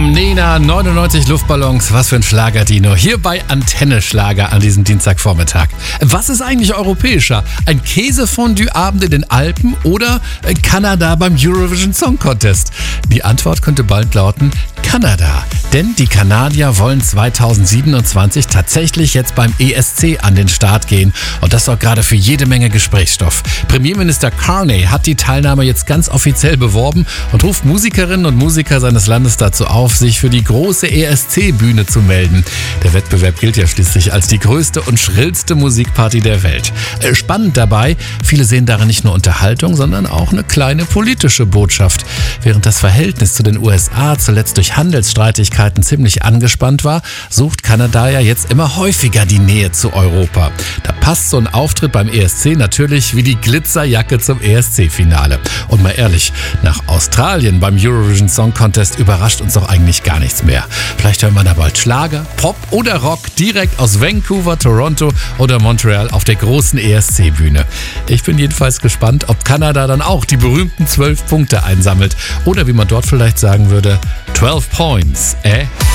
Nena, 99 Luftballons, was für ein Schlager-Dino. Hier bei Antenne Schlager an diesem Dienstagvormittag. Was ist eigentlich europäischer? Ein Käsefondue-Abend in den Alpen oder Kanada beim Eurovision Song Contest? Die Antwort könnte bald lauten Kanada. Denn die Kanadier wollen 2027 tatsächlich jetzt beim ESC an den Start gehen. Und das sorgt gerade für jede Menge Gesprächsstoff. Premierminister Carney hat die Teilnahme jetzt ganz offiziell beworben und ruft Musikerinnen und Musiker seines Landes dazu auf, sich für die große ESC-Bühne zu melden. Der Wettbewerb gilt ja schließlich als die größte und schrillste Musikparty der Welt. Spannend dabei, viele sehen darin nicht nur Unterhaltung, sondern auch eine kleine politische Botschaft. Während das Verhältnis zu den USA zuletzt durch Handelsstreitigkeiten ziemlich angespannt war, sucht Kanada ja jetzt immer häufiger die Nähe zu Europa. Da passt so ein Auftritt beim ESC natürlich wie die Glitzerjacke zum ESC-Finale. Und mal ehrlich, nach Australien beim Eurovision Song Contest überrascht uns doch eigentlich gar nichts mehr. Vielleicht hören wir da bald Schlager, Pop oder Rock direkt aus Vancouver, Toronto oder Montreal auf der großen ESC-Bühne. Ich bin jedenfalls gespannt, ob Kanada dann auch die berühmten 12 Punkte einsammelt. Oder wie man dort vielleicht sagen würde, 12 Points,